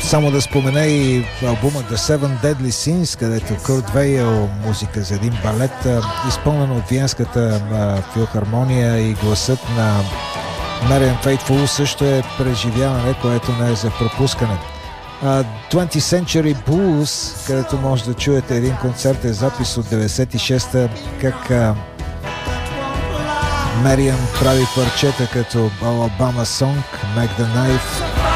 Само да спомена и албума The Seven Deadly Sins, където Курт Вейл, музика за един балет, изпълнен от Виенската филхармония, и гласът на Мариан Фейтфул също е преживяване, което не е за пропускане. 20th Century Blues, където може да чуете един концертен запис от 96-та, как Мариан прави парчета като Alabama Song, Make the Knife,